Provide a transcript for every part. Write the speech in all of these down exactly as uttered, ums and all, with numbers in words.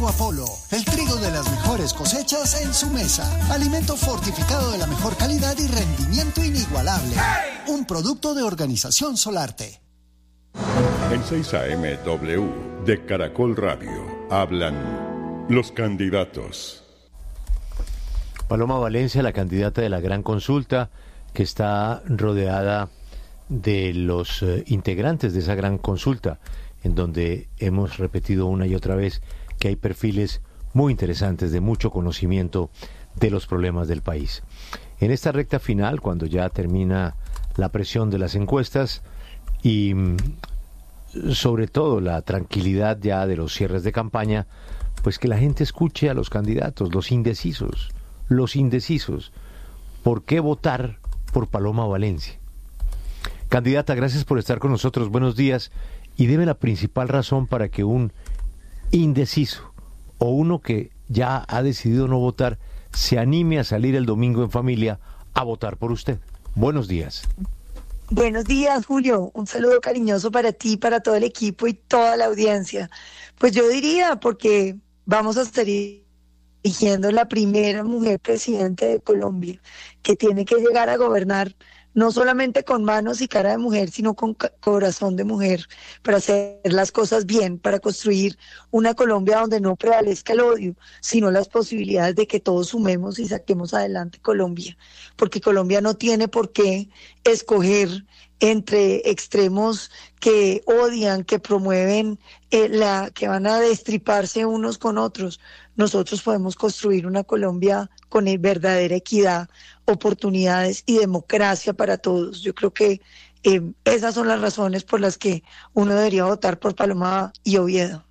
Trigo Apolo, el trigo de las mejores cosechas en su mesa. Alimento fortificado de la mejor calidad y rendimiento inigualable. ¡Hey! Un producto de Organización Solarte. En seis A M W de Caracol Radio hablan los candidatos. Paloma Valencia, la candidata de la gran consulta, que está rodeada de los eh, integrantes de esa gran consulta, en donde hemos repetido una y otra vez que hay perfiles muy interesantes de mucho conocimiento de los problemas del país. En esta recta final, cuando ya termina la presión de las encuestas y sobre todo la tranquilidad ya de los cierres de campaña, pues que la gente escuche a los candidatos, los indecisos, los indecisos. ¿Por qué votar por Paloma Valencia? Candidata, gracias por estar con nosotros, buenos días, y deme la principal razón para que un indeciso o uno que ya ha decidido no votar se anime a salir el domingo en familia a votar por usted. Buenos días. Buenos días, Julio. Un saludo cariñoso para ti, para todo el equipo y toda la audiencia. Pues yo diría, porque vamos a estar eligiendo la primera mujer presidente de Colombia, que tiene que llegar a gobernar no solamente con manos y cara de mujer, sino con corazón de mujer, para hacer las cosas bien, para construir una Colombia donde no prevalezca el odio, sino las posibilidades de que todos sumemos y saquemos adelante Colombia, porque Colombia no tiene por qué escoger entre extremos que odian, que promueven, eh, la que van a destriparse unos con otros. Nosotros podemos construir una Colombia con verdadera equidad, oportunidades y democracia para todos. Yo creo que eh, esas son las razones por las que uno debería votar por Paloma y Oviedo.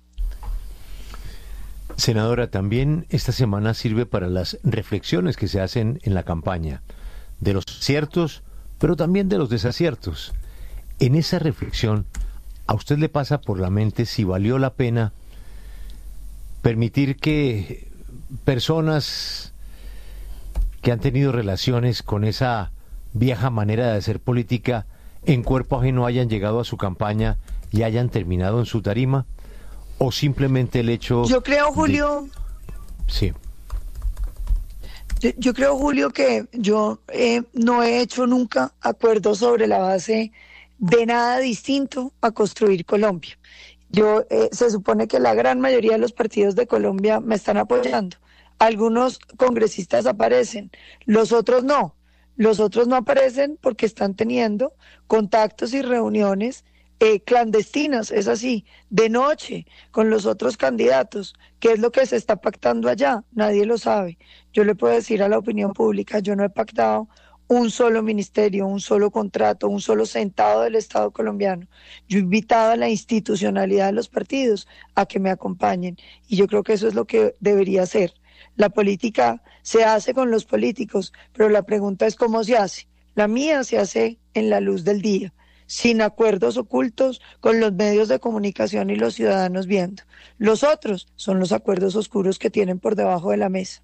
Senadora, también esta semana sirve para las reflexiones que se hacen en la campaña, de los aciertos, pero también de los desaciertos. En esa reflexión, ¿a usted le pasa por la mente si valió la pena permitir que personas que han tenido relaciones con esa vieja manera de hacer política en cuerpo ajeno hayan llegado a su campaña y hayan terminado en su tarima? ¿O simplemente el hecho... Yo creo, Julio... De... Sí. Yo, yo creo, Julio, que yo eh, no he hecho nunca acuerdos sobre la base de nada distinto a construir Colombia. Yo eh, se supone que la gran mayoría de los partidos de Colombia me están apoyando. Algunos congresistas aparecen, los otros no. Los otros no aparecen porque están teniendo contactos y reuniones eh, clandestinas, es así, de noche, con los otros candidatos. ¿Qué es lo que se está pactando allá? Nadie lo sabe. Yo le puedo decir a la opinión pública, yo no he pactado un solo ministerio, un solo contrato, un solo centavo del Estado colombiano. Yo he invitado a la institucionalidad de los partidos a que me acompañen y yo creo que eso es lo que debería hacer. La política se hace con los políticos, pero la pregunta es cómo se hace. La mía se hace en la luz del día, sin acuerdos ocultos, con los medios de comunicación y los ciudadanos viendo. Los otros son los acuerdos oscuros que tienen por debajo de la mesa.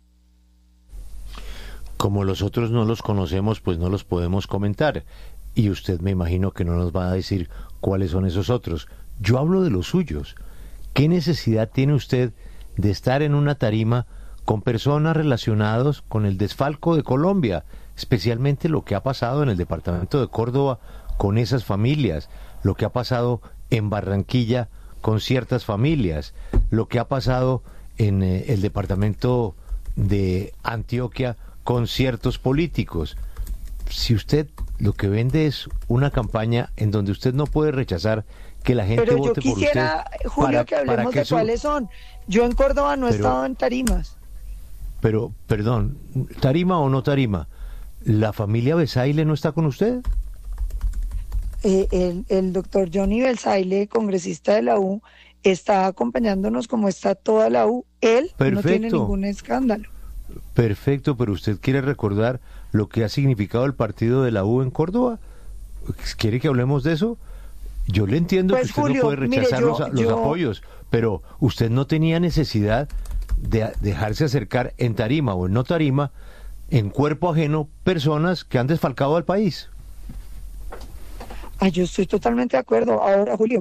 Como los otros no los conocemos, pues no los podemos comentar. Y usted me imagino que no nos va a decir cuáles son esos otros. Yo hablo de los suyos. ¿Qué necesidad tiene usted de estar en una tarima con personas relacionadas con el desfalco de Colombia, especialmente lo que ha pasado en el departamento de Córdoba con esas familias, lo que ha pasado en Barranquilla con ciertas familias, lo que ha pasado en eh, el departamento de Antioquia con ciertos políticos? Si usted lo que vende es una campaña en donde usted no puede rechazar que la gente Pero vote por usted. Pero yo quisiera, Julio, para, que hablemos que de su... cuáles son. Yo en Córdoba no he Pero... estado en tarimas. Pero, perdón, ¿tarima o no tarima? ¿La familia Besaile no está con usted? Eh, el, el doctor Johnny Besaile, congresista de la U, está acompañándonos como está toda la U. Él Perfecto. No tiene ningún escándalo. Perfecto, pero usted quiere recordar lo que ha significado el partido de la U en Córdoba. ¿Quiere que hablemos de eso? Yo le entiendo pues, que usted Julio, no puede rechazar mire, yo, los, los yo... apoyos, pero usted no tenía necesidad de dejarse acercar en tarima o en no tarima, en cuerpo ajeno, personas que han desfalcado al país. Ah, yo estoy totalmente de acuerdo. Ahora, Julio,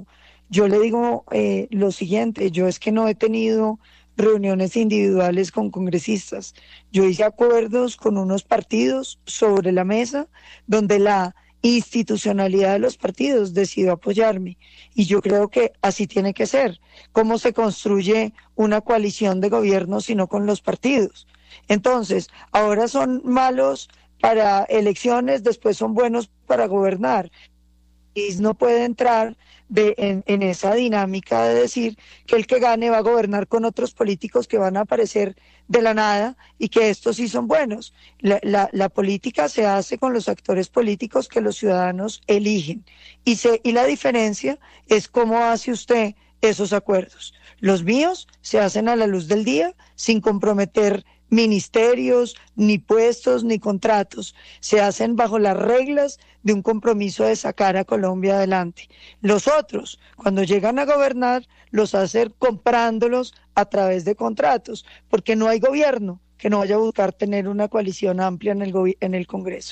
yo le digo eh, lo siguiente, yo es que no he tenido reuniones individuales con congresistas. Yo hice acuerdos con unos partidos sobre la mesa donde la institucionalidad de los partidos decidió apoyarme. Y yo creo que así tiene que ser. ¿Cómo se construye una coalición de gobierno si no con los partidos? Entonces, ahora son malos para elecciones, después son buenos para gobernar. Y no puede entrar de, en, en esa dinámica de decir que el que gane va a gobernar con otros políticos que van a aparecer de la nada y que estos sí son buenos. La, la, la política se hace con los actores políticos que los ciudadanos eligen y, se, y la diferencia es cómo hace usted esos acuerdos. Los míos se hacen a la luz del día sin comprometer ministerios, ni puestos, ni contratos. Se hacen bajo las reglas de un compromiso de sacar a Colombia adelante. Los otros, cuando llegan a gobernar, los hacen comprándolos a través de contratos, porque no hay gobierno que no vaya a buscar tener una coalición amplia en el, gobi- en el Congreso.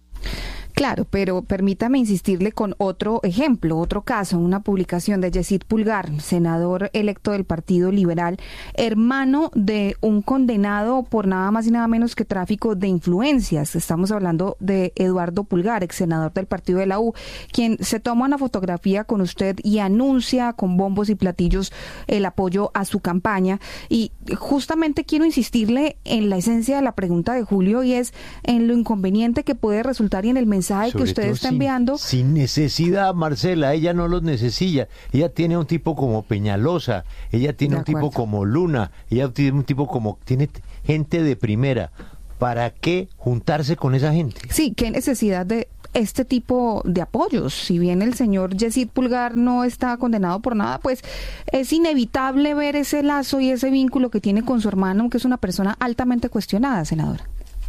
Claro, pero permítame insistirle con otro ejemplo, otro caso, una publicación de Yesid Pulgar, senador electo del Partido Liberal, hermano de un condenado por nada más y nada menos que tráfico de influencias. Estamos hablando de Eduardo Pulgar, ex senador del Partido de la U, quien se toma una fotografía con usted y anuncia con bombos y platillos el apoyo a su campaña. Y justamente quiero insistirle en la esencia de la pregunta de Julio, y es en lo inconveniente que puede resultar y en el mensaje que Sobre usted está sin, enviando. Sin necesidad, Marcela, ella no los necesita. Ella tiene un tipo como Peñalosa, ella tiene De un tipo acuerdo. como Luna, ella tiene un tipo como, tiene gente de primera. ¿Para qué juntarse con esa gente? Sí, qué necesidad de este tipo de apoyos. Si bien el señor Yesid Pulgar no está condenado por nada, pues es inevitable ver ese lazo y ese vínculo que tiene con su hermano, que es una persona altamente cuestionada, senadora.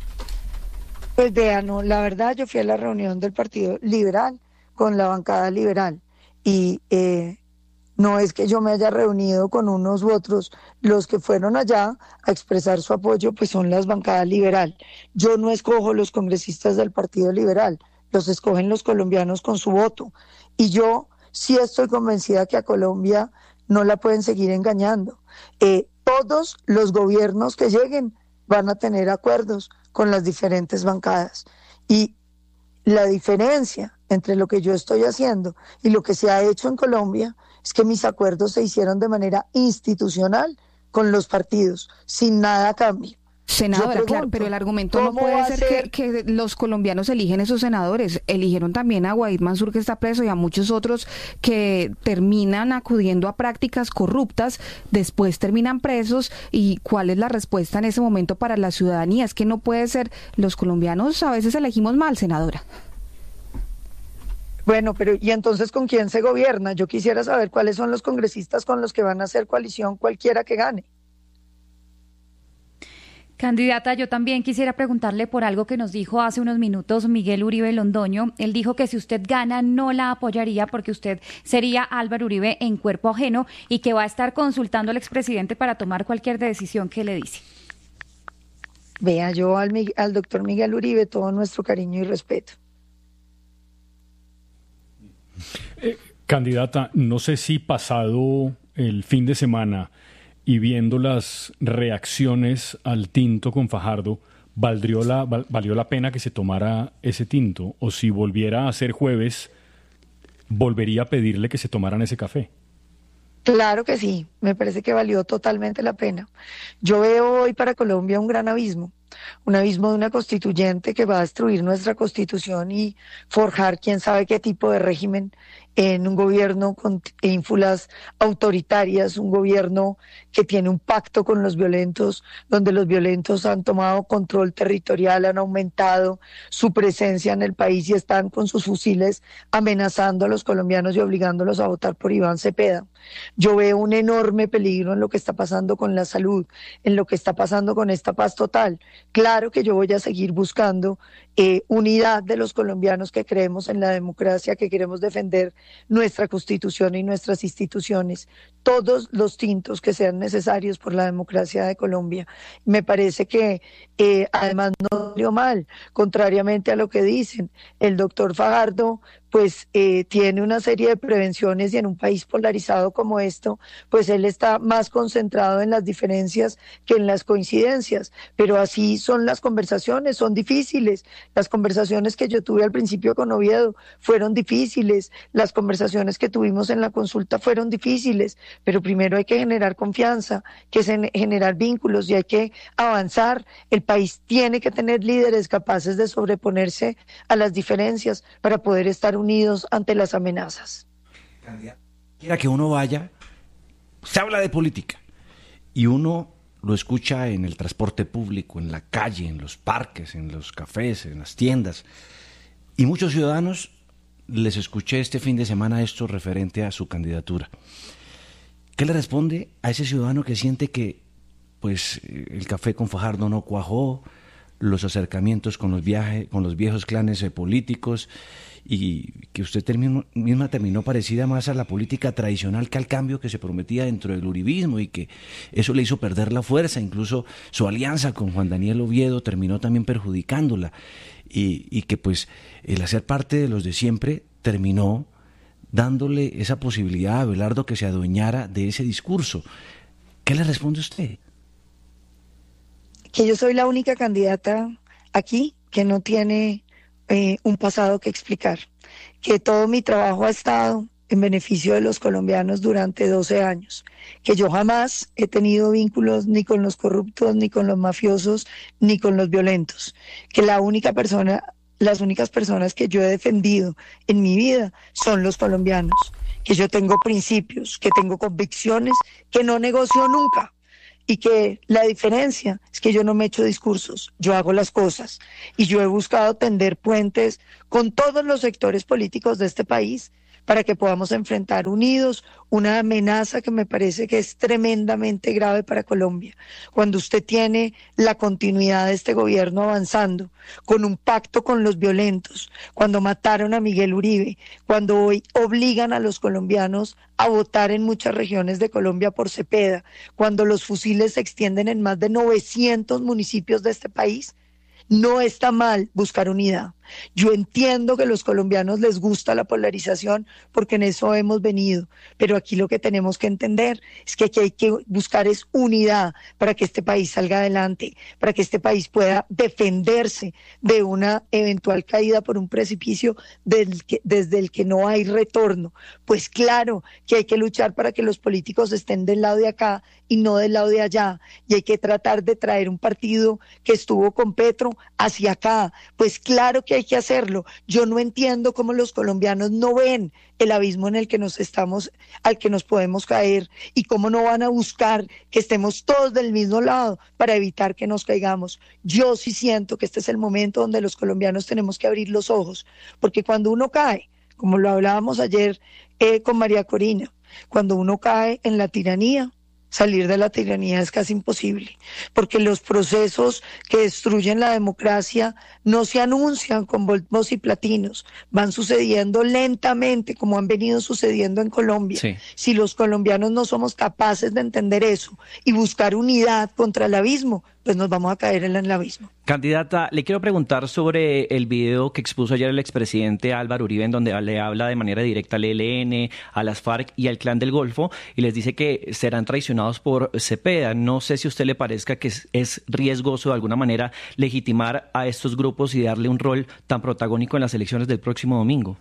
Pues vean, no, la verdad yo fui a la reunión del Partido Liberal con la bancada liberal y eh, no es que yo me haya reunido con unos u otros, los que fueron allá a expresar su apoyo pues son las bancadas liberal. Yo no escojo los congresistas del Partido Liberal, los escogen los colombianos con su voto y yo sí estoy convencida que a Colombia no la pueden seguir engañando. Eh, todos los gobiernos que lleguen van a tener acuerdos con las diferentes bancadas. Y la diferencia entre lo que yo estoy haciendo y lo que se ha hecho en Colombia es que mis acuerdos se hicieron de manera institucional con los partidos, sin nada a cambio. Senadora, Yo pregunto, claro, pero el argumento no ¿cómo puede va a ser, ser? Que, que los colombianos eligen esos senadores. Eligieron también a Guaid Mansur, que está preso, y a muchos otros que terminan acudiendo a prácticas corruptas, después terminan presos. ¿Y cuál es la respuesta en ese momento para la ciudadanía? Es que no puede ser, los colombianos a veces elegimos mal, senadora. Bueno, pero ¿y entonces con quién se gobierna? Yo quisiera saber cuáles son los congresistas con los que van a hacer coalición cualquiera que gane. Candidata, yo también quisiera preguntarle por algo que nos dijo hace unos minutos Miguel Uribe Londoño. Él dijo que si usted gana no la apoyaría porque usted sería Álvaro Uribe en cuerpo ajeno y que va a estar consultando al expresidente para tomar cualquier decisión que le dice. Vea, yo al, al doctor Miguel Uribe todo nuestro cariño y respeto. Eh, candidata, no sé si pasado el fin de semana y viendo las reacciones al tinto con Fajardo, ¿valdrió la, val, ¿valió la pena que se tomara ese tinto? O si volviera a ser jueves, ¿volvería a pedirle que se tomaran ese café? Claro que sí, me parece que valió totalmente la pena. Yo veo hoy para Colombia un gran abismo, un abismo de una constituyente que va a destruir nuestra constitución y forjar quién sabe qué tipo de régimen en un gobierno con ínfulas autoritarias, un gobierno que tiene un pacto con los violentos, donde los violentos han tomado control territorial, han aumentado su presencia en el país y están con sus fusiles amenazando a los colombianos y obligándolos a votar por Iván Cepeda. Yo veo un enorme peligro en lo que está pasando con la salud, en lo que está pasando con esta paz total. Claro que yo voy a seguir buscando eh, unidad de los colombianos que creemos en la democracia, que queremos defender nuestra Constitución y nuestras instituciones, todos los tintos que sean necesarios por la democracia de Colombia. Me parece que eh, además no salió mal, contrariamente a lo que dicen. El doctor Fajardo pues eh, tiene una serie de prevenciones, y en un país polarizado como esto, pues él está más concentrado en las diferencias que en las coincidencias. Pero así son las conversaciones, son difíciles. Las conversaciones que yo tuve al principio con Oviedo fueron difíciles, las conversaciones que tuvimos en la consulta fueron difíciles, pero primero hay que generar confianza, que es generar vínculos, y hay que avanzar. El país tiene que tener líderes capaces de sobreponerse a las diferencias para poder estar unidos ante las amenazas. Quiera que uno vaya, se habla de política y uno lo escucha en el transporte público, en la calle, en los parques, en los cafés, en las tiendas, y muchos ciudadanos les escuché este fin de semana esto referente a su candidatura. ¿Qué le responde a ese ciudadano que siente que pues el café con Fajardo no cuajó, los acercamientos con los viajes, con los viejos clanes políticos, y que usted terminó, misma terminó parecida más a la política tradicional que al cambio que se prometía dentro del uribismo, y que eso le hizo perder la fuerza? Incluso su alianza con Juan Daniel Oviedo terminó también perjudicándola, y, y que pues el hacer parte de los de siempre terminó dándole esa posibilidad a Abelardo que se adueñara de ese discurso. ¿Qué le responde usted? Que yo soy la única candidata aquí que no tiene eh, un pasado que explicar, que todo mi trabajo ha estado en beneficio de los colombianos durante doce años, que yo jamás he tenido vínculos ni con los corruptos, ni con los mafiosos, ni con los violentos, que la única persona, las únicas personas que yo he defendido en mi vida son los colombianos, que yo tengo principios, que tengo convicciones, que no negocio nunca. Y que la diferencia es que yo no me echo discursos, yo hago las cosas, y yo he buscado tender puentes con todos los sectores políticos de este país para que podamos enfrentar unidos una amenaza que me parece que es tremendamente grave para Colombia. Cuando usted tiene la continuidad de este gobierno avanzando, con un pacto con los violentos, cuando mataron a Miguel Uribe, cuando hoy obligan a los colombianos a votar en muchas regiones de Colombia por Cepeda, cuando los fusiles se extienden en más de novecientos municipios de este país, no está mal buscar unidad. Yo entiendo que a los colombianos les gusta la polarización porque en eso hemos venido, pero aquí lo que tenemos que entender es que aquí hay que buscar es unidad para que este país salga adelante, para que este país pueda defenderse de una eventual caída por un precipicio del que, desde el que no hay retorno. Pues claro que hay que luchar para que los políticos estén del lado de acá y no del lado de allá, y hay que tratar de traer un partido que estuvo con Petro hacia acá. Pues claro que hay que hacerlo. Yo no entiendo cómo los colombianos no ven el abismo en el que nos estamos, al que nos podemos caer, y cómo no van a buscar que estemos todos del mismo lado para evitar que nos caigamos. Yo sí siento que este es el momento donde los colombianos tenemos que abrir los ojos, porque cuando uno cae, como lo hablábamos ayer eh, con María Corina, cuando uno cae en la tiranía, salir de la tiranía es casi imposible, porque los procesos que destruyen la democracia no se anuncian con bombos y platinos, van sucediendo lentamente como han venido sucediendo en Colombia. Sí. Si los colombianos no somos capaces de entender eso y buscar unidad contra el abismo, pues nos vamos a caer en el abismo. Candidata, le quiero preguntar sobre el video que expuso ayer el expresidente Álvaro Uribe, en donde le habla de manera directa al E L N, a las FARC y al Clan del Golfo, y les dice que serán traicionados por Cepeda. No sé si a usted le parezca que es, es riesgoso de alguna manera legitimar a estos grupos y darle un rol tan protagónico en las elecciones del próximo domingo.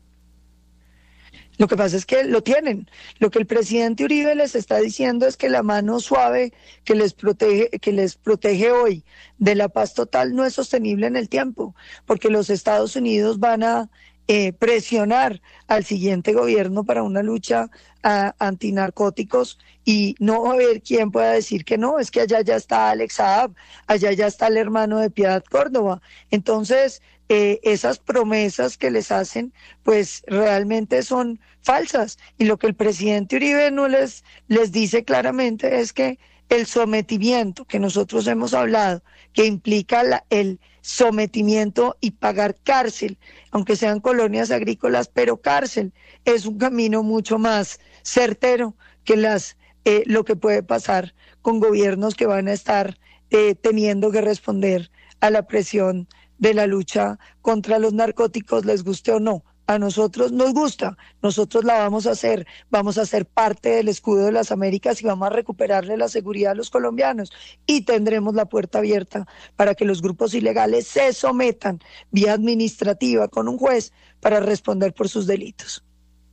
Lo que pasa es que lo tienen. Lo que el presidente Uribe les está diciendo es que la mano suave que les protege, que les protege hoy de la paz total no es sostenible en el tiempo, porque los Estados Unidos van a eh, presionar al siguiente gobierno para una lucha a, antinarcóticos, y no va a haber quien pueda decir que no, es que allá ya está Alex Saab, allá ya está el hermano de Piedad Córdoba. Entonces, Eh, esas promesas que les hacen, pues realmente son falsas. Y lo que el presidente Uribe no les, les dice claramente es que el sometimiento que nosotros hemos hablado, que implica la, el sometimiento y pagar cárcel, aunque sean colonias agrícolas, pero cárcel, es un camino mucho más certero que las eh, lo que puede pasar con gobiernos que van a estar eh, teniendo que responder a la presión de la lucha contra los narcóticos, les guste o no. a nosotros nos gusta, nosotros la vamos a hacer, vamos a ser parte del escudo de las Américas y vamos a recuperarle la seguridad a los colombianos y tendremos la puerta abierta para que los grupos ilegales se sometan vía administrativa con un juez para responder por sus delitos.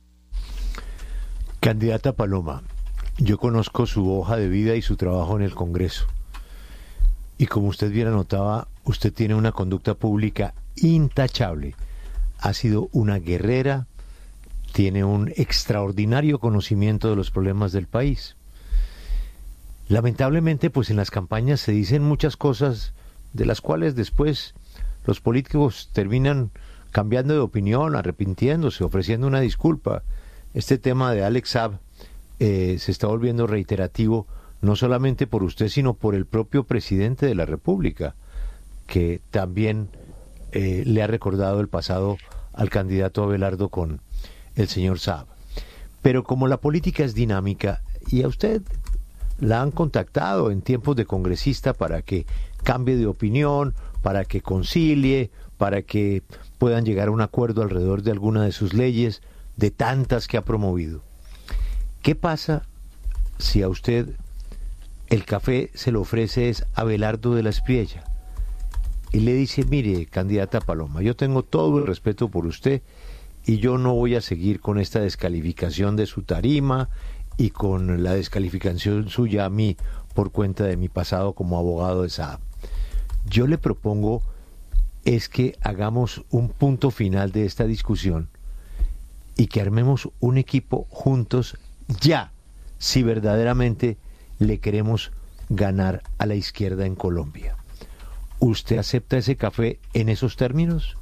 Candidata Paloma, yo conozco su hoja de vida y su trabajo en el Congreso. Y como usted bien anotaba, usted tiene una conducta pública intachable. Ha sido una guerrera, tiene un extraordinario conocimiento de los problemas del país. Lamentablemente, pues en las campañas se dicen muchas cosas de las cuales después los políticos terminan cambiando de opinión, arrepintiéndose, ofreciendo una disculpa. Este tema de Alex Saab eh, se está volviendo reiterativo, no solamente por usted, sino por el propio presidente de la República, que también eh, le ha recordado el pasado al candidato Abelardo con el señor Saab. Pero como la política es dinámica, y a usted la han contactado en tiempos de congresista para que cambie de opinión, para que concilie, para que puedan llegar a un acuerdo alrededor de alguna de sus leyes, de tantas que ha promovido. ¿Qué pasa si a usted el café se lo ofrece es Abelardo de la Espriella y le dice: mire, candidata Paloma, yo tengo todo el respeto por usted y yo no voy a seguir con esta descalificación de su tarima y con la descalificación suya a mí por cuenta de mi pasado como abogado de Saab? Yo le propongo es que hagamos un punto final de esta discusión y que armemos un equipo juntos ya, si verdaderamente le queremos ganar a la izquierda en Colombia. ¿Usted acepta ese café en esos términos?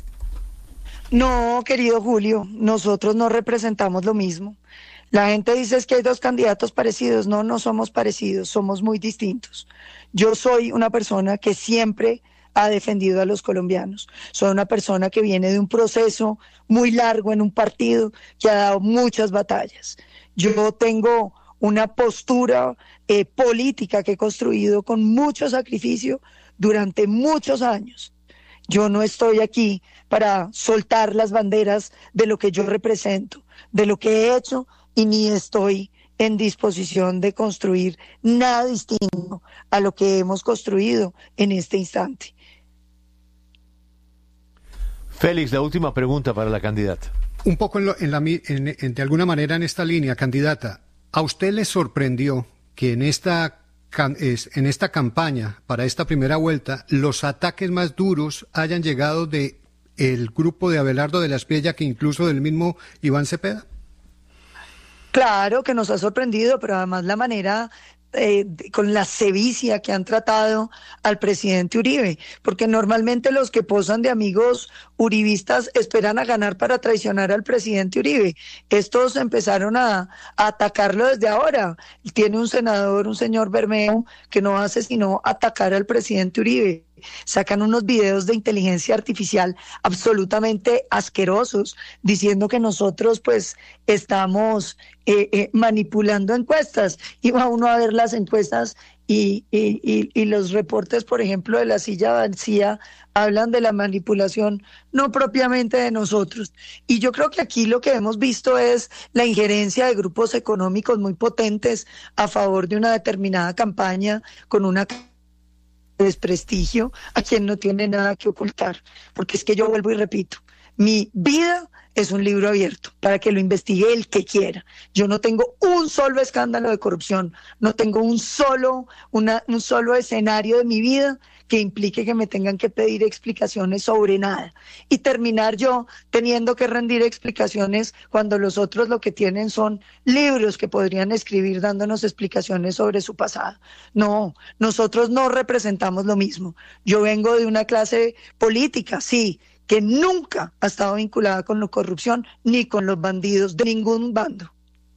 No, querido Julio, nosotros no representamos lo mismo. La gente dice es que hay dos candidatos parecidos. No, no somos parecidos, somos muy distintos. Yo soy una persona que siempre ha defendido a los colombianos. Soy una persona que viene de un proceso muy largo en un partido que ha dado muchas batallas. Yo tengo una postura eh, política que he construido con mucho sacrificio durante muchos años. Yo no estoy aquí para soltar las banderas de lo que yo represento, de lo que he hecho, y ni estoy en disposición de construir nada distinto a lo que hemos construido en este instante. Félix, la última pregunta para la candidata. Un poco en, lo, en la, en, en, de alguna manera en esta línea, candidata, ¿a usted le sorprendió que en esta, en esta campaña, para esta primera vuelta, los ataques más duros hayan llegado de el grupo de Abelardo de la Espriella que incluso del mismo Iván Cepeda? Claro que nos ha sorprendido, pero además la manera... Eh, con la sevicia que han tratado al presidente Uribe, porque normalmente los que posan de amigos uribistas esperan a ganar para traicionar al presidente Uribe. Estos empezaron a, a atacarlo desde ahora. Tiene un senador, un señor Bermeo, que no hace sino atacar al presidente Uribe. Sacan unos videos de inteligencia artificial absolutamente asquerosos, diciendo que nosotros pues estamos eh, eh, manipulando encuestas. Y va uno a ver las encuestas y, y, y, y los reportes, por ejemplo, de la silla vacía, hablan de la manipulación, no propiamente de nosotros. Y yo creo que aquí lo que hemos visto es la injerencia de grupos económicos muy potentes a favor de una determinada campaña con una desprestigio a quien no tiene nada que ocultar, porque es que yo vuelvo y repito, mi vida es un libro abierto para que lo investigue el que quiera. Yo no tengo un solo escándalo de corrupción, no tengo un solo, una, un solo escenario de mi vida que implique que me tengan que pedir explicaciones sobre nada y terminar yo teniendo que rendir explicaciones cuando los otros lo que tienen son libros que podrían escribir dándonos explicaciones sobre su pasado. No, nosotros no representamos lo mismo. Yo vengo de una clase política, sí, que nunca ha estado vinculada con la corrupción ni con los bandidos de ningún bando.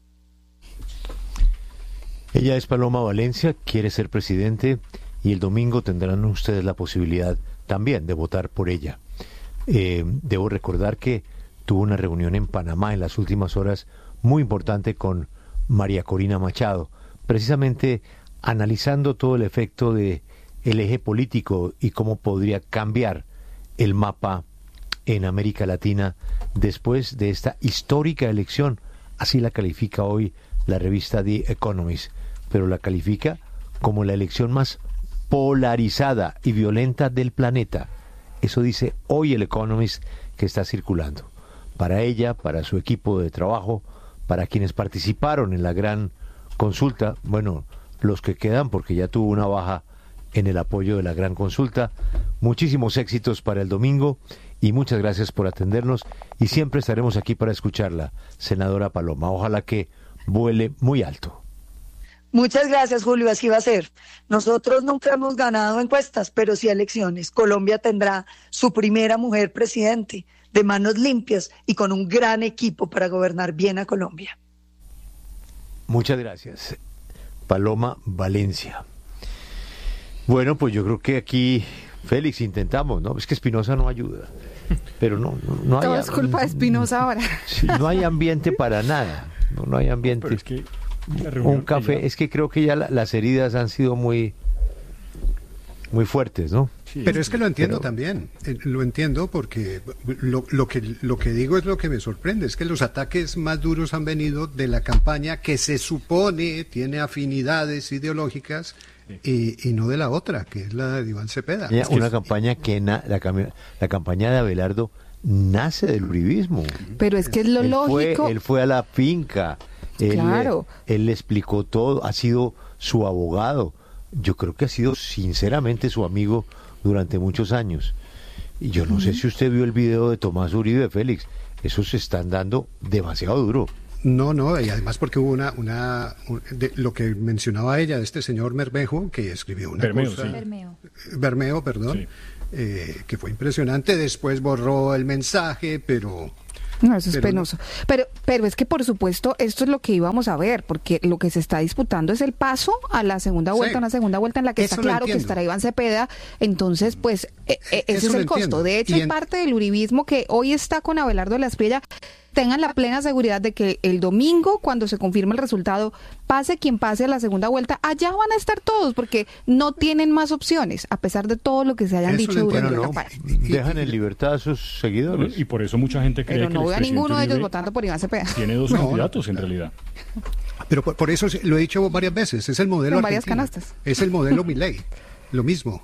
Ella es Paloma Valencia, quiere ser presidente y el domingo tendrán ustedes la posibilidad también de votar por ella. Eh, debo recordar que tuvo una reunión en Panamá en las últimas horas muy importante con María Corina Machado, precisamente analizando todo el efecto de el eje político y cómo podría cambiar el mapa en América Latina después de esta histórica elección. Así la califica hoy la revista The Economist, pero la califica como la elección más polarizada y violenta del planeta. Eso dice hoy el Economist, que está circulando. Para ella, para su equipo de trabajo, para quienes participaron en la gran consulta, bueno, los que quedan, porque ya tuvo una baja en el apoyo de la gran consulta. Muchísimos éxitos para el domingo y muchas gracias por atendernos, y siempre estaremos aquí para escucharla, senadora Paloma. Ojalá que vuele muy alto. Muchas gracias, Julio, así va a ser. Nosotros nunca hemos ganado encuestas, pero sí elecciones. Colombia tendrá su primera mujer presidente, de manos limpias y con un gran equipo para gobernar bien a Colombia. Muchas gracias, Paloma Valencia. Bueno, pues yo creo que aquí, Félix, intentamos, ¿no? Es que Espinosa no ayuda, pero no, no, no hay... Todo es culpa de Espinosa ahora. Sí, no hay ambiente para nada, no, no hay ambiente. Pero es que un café, es que creo que ya la, las heridas han sido muy muy fuertes, ¿no? Sí, pero es que lo entiendo pero... también, eh, lo entiendo porque lo, lo que lo que digo es lo que me sorprende, es que los ataques más duros han venido de la campaña que se supone tiene afinidades ideológicas y, y no de la otra, que es la de Iván Cepeda. Ya, es que una es... campaña que na, la, la campaña de Abelardo nace del uribismo. Pero es que es lo él lógico. Fue, él fue a la finca. Él, claro. él le explicó todo, ha sido su abogado. Yo creo que ha sido sinceramente su amigo durante muchos años. Y yo no uh-huh. sé si usted vio el video de Tomás Uribe, Félix. Esos se están dando demasiado duro. No, no, y además porque hubo una, una un, de, lo que mencionaba ella, de este señor Mermejo, que escribió una Bermeo, cosa... sí. Bermeo. Bermeo, perdón, sí. eh, que fue impresionante. Después borró el mensaje, pero... No, eso es pero penoso. No. Pero, pero es que, por supuesto, esto es lo que íbamos a ver, porque lo que se está disputando es el paso a la segunda vuelta, sí. una segunda vuelta en la que eso está claro que estará Iván Cepeda. Entonces, pues, eh, eh, ese es el costo. Entiendo. De hecho, en... parte del uribismo que hoy está con Abelardo de la Espriella, tengan la plena seguridad de que el domingo, cuando se confirme el resultado, pase quien pase a la segunda vuelta, allá van a estar todos, porque no tienen más opciones, a pesar de todo lo que se hayan eso dicho durante la campaña. Dejan en libertad a sus seguidores. Y por eso mucha gente cree Pero que no el veo a ninguno de ellos Uribe votando por Iván Cepeda. Tiene dos no, candidatos no, en realidad. Pero por, por eso lo he dicho varias veces, es el modelo en varias argentino. canastas. Es el modelo Milei. Lo mismo,